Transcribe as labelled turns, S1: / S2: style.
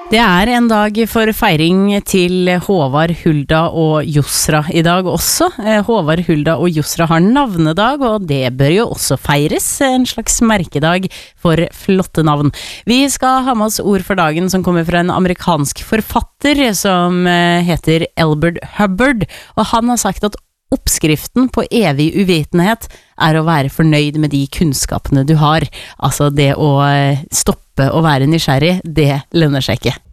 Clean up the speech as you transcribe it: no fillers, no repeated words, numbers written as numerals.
S1: Det en dag for feiring til Håvard, Hulda og Josra I dag også. Håvard, Hulda og Josra har navnedag, og det bør jo også feires. En slags merkedag for flotte navn. Vi skal ha med oss ord for dagen som kommer fra en amerikansk forfatter som heter Elbert Hubbard, og han har sagt at oppskriften på evig uvitenhet å være fornøyd med de kunnskapene du har. Altså det å stoppe å være nysgjerrig, det lønner seg ikke.